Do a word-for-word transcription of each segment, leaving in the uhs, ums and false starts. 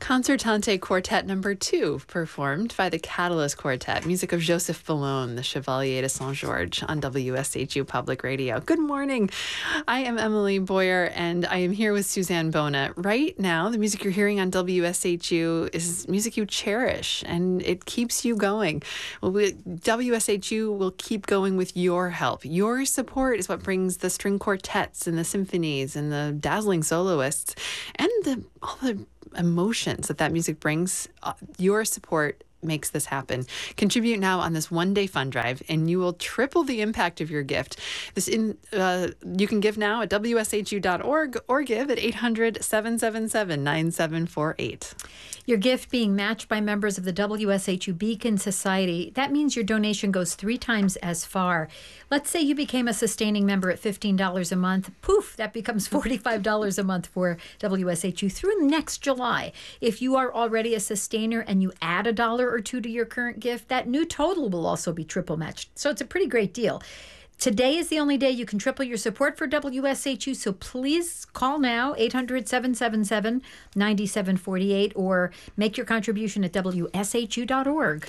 Concertante Quartet Number Two, performed by the Catalyst Quartet, music of Joseph Bellone, the Chevalier de Saint-Georges, on W S H U Public Radio. Good morning. I am Emily Boyer, and I am here with Suzanne Bona. Right now, the music you're hearing on W S H U is music you cherish, and it keeps you going. Well, we, W S H U will keep going with your help. Your support is what brings the string quartets and the symphonies and the dazzling soloists and the all the emotions that that music brings. Uh, your support makes this happen. Contribute now on this one-day fund drive, and you will triple the impact of your gift. This in uh, you can give now at W S H U dot org or give at eight hundred, seven seven seven, nine seven four eight. Your gift being matched by members of the W S H U Beacon Society. That means your donation goes three times as far. Let's say you became a sustaining member at fifteen dollars a month. Poof, that becomes forty-five dollars a month for W S H U through next July. If you are already a sustainer and you add a dollar or two to your current gift, that new total will also be triple matched. So it's a pretty great deal. Today is the only day you can triple your support for W S H U, so please call now, eight hundred, seven seven seven, nine seven four eight, or make your contribution at W S H U dot org.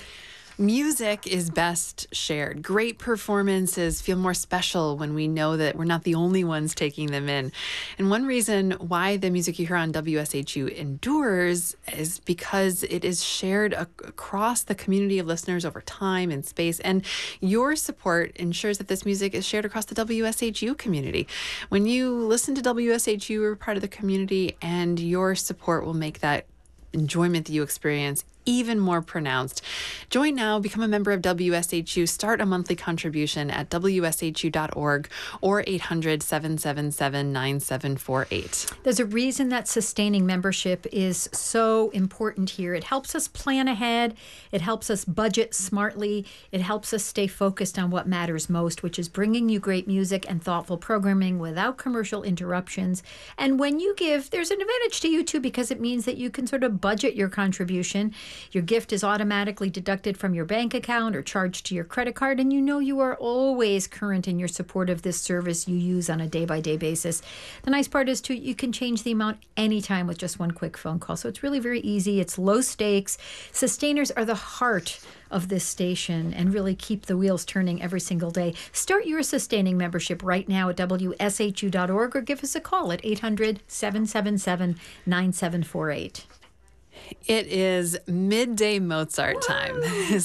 Music is best shared. Great performances feel more special when we know that we're not the only ones taking them in. And one reason why the music you hear on W S H U endures is because it is shared ac- across the community of listeners over time and space. And your support ensures that this music is shared across the W S H U community. When you listen to W S H U, you're part of the community, and your support will make that enjoyment that you experience even more pronounced. Join now, become a member of W S H U, start a monthly contribution at W S H U dot org or eight hundred, seven seven seven, nine seven four eight. There's a reason that sustaining membership is so important here. It helps us plan ahead. It helps us budget smartly. It helps us stay focused on what matters most, which is bringing you great music and thoughtful programming without commercial interruptions. And when you give, there's an advantage to you too, because it means that you can sort of budget your contribution. Your gift is automatically deducted from your bank account or charged to your credit card, and you know you are always current in your support of this service you use on a day-by-day basis. The nice part is, too, you can change the amount anytime with just one quick phone call. So it's really very easy. It's low stakes. Sustainers are the heart of this station and really keep the wheels turning every single day. Start your sustaining membership right now at W S H U dot org or give us a call at eight hundred, seven seven seven, nine seven four eight. It is midday Mozart time.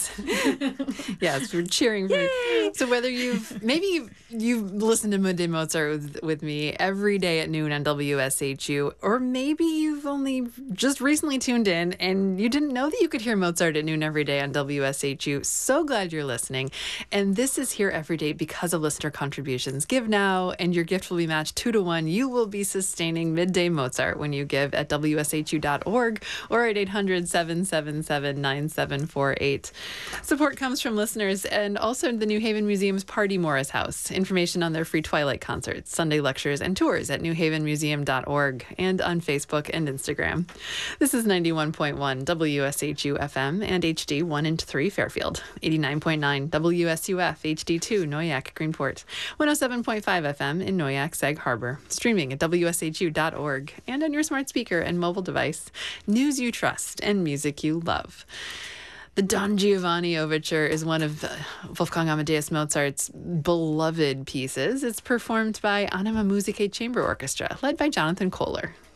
Yes, we're cheering for you. So whether you've, maybe you've, you've listened to Midday Mozart with, with me every day at noon on W S H U, or maybe you've only just recently tuned in and you didn't know that you could hear Mozart at noon every day on W S H U. So glad you're listening. And this is here every day because of listener contributions. Give now and your gift will be matched two to one. You will be sustaining Midday Mozart when you give at W S H U dot org or at eight hundred, seven seven seven, nine seven four eight. Support comes from listeners and also the New Haven Museum's Party Morris House. Information on their free Twilight concerts, Sunday lectures, and tours at new haven museum dot org and on Facebook and Instagram. This is ninety-one point one W S H U F M and H D one and three Fairfield, eighty-nine point nine W S U F H D two Noyak Greenport, one oh seven point five F M in Noyak Sag Harbor, streaming at W S H U dot org and on your smart speaker and mobile device. News you trust and music you love. The Don Giovanni Overture is one of uh, Wolfgang Amadeus Mozart's beloved pieces. It's performed by Anima Musicae Chamber Orchestra, led by Jonathan Kohler.